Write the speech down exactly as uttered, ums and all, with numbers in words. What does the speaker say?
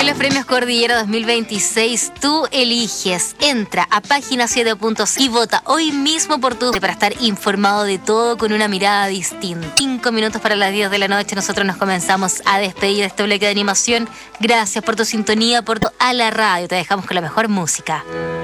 los premios Cordillera dos mil veintiséis, tú eliges. Entra a página siete punto c y vota hoy mismo por tu para estar informado de todo con una mirada distinta. Cinco minutos para las diez de la noche, nosotros nos comenzamos a despedir de este bloque de animación. Gracias por tu sintonía, por tu a la radio. Te dejamos con la mejor música.